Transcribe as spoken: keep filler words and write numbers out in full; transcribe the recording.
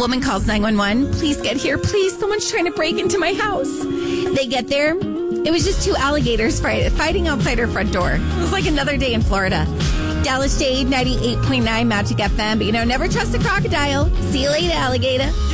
Woman calls nine one one. Please get here. Please, someone's trying to break into my house. They get there. It was just two alligators fight, fighting outside her front door. It was like another day in Florida. Dallas Jade, ninety-eight point nine Magic F M. But, you know, never trust a crocodile. See you later, alligator.